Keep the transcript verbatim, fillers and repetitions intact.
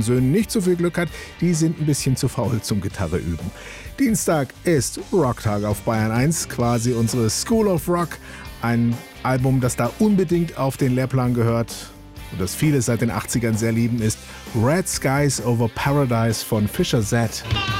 beiden Söhnen nicht so viel Glück hat, die sind ein bisschen zu faul zum Gitarre üben. Dienstag ist Rocktag auf Bayern eins, quasi unsere School of Rock. Ein Album, das da unbedingt auf den Lehrplan gehört und das viele seit den achtzigern sehr lieben, ist Red Skies Over Paradise von Fischer Z.